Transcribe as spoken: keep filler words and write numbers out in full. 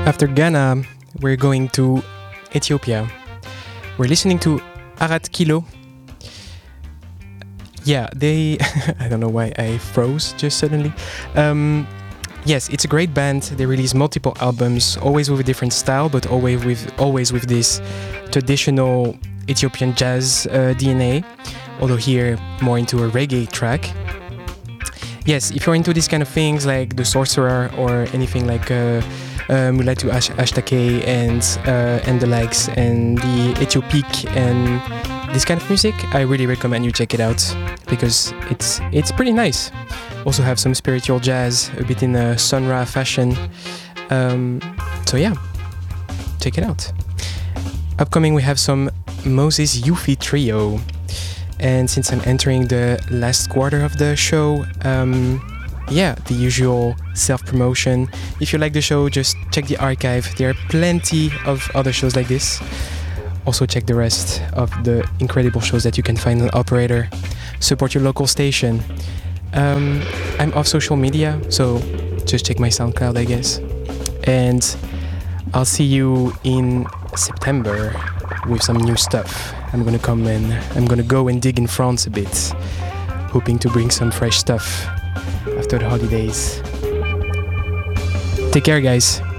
After Ghana, we're going to Ethiopia. We're listening to Arat Kilo. Yeah, they... I don't know why I froze just suddenly. Um, yes, it's a great band. They release multiple albums, always with a different style, but always with always with this traditional Ethiopian jazz uh, D N A. Although here, more into a reggae track. Yes, if you're into these kind of things like The Sorcerer or anything like uh, uh, Mulatu Ash- Ashtake and uh, and the likes and the Ethiopic and this kind of music, I really recommend you check it out because it's it's pretty nice. Also have some spiritual jazz, a bit in a Sun Ra fashion. Um, so yeah, check it out. Upcoming we have some Moses Yufi Trio. And since I'm entering the last quarter of the show, um, yeah, the usual self-promotion. If you like the show, just check the archive. There are plenty of other shows like this. Also check the rest of the incredible shows that you can find on Operator. Support your local station. Um, I'm off social media, so just check my SoundCloud, I guess. And I'll see you in September with some new stuff. I'm gonna come and I'm gonna go and dig in France a bit, hoping to bring some fresh stuff after the holidays. Take care, guys.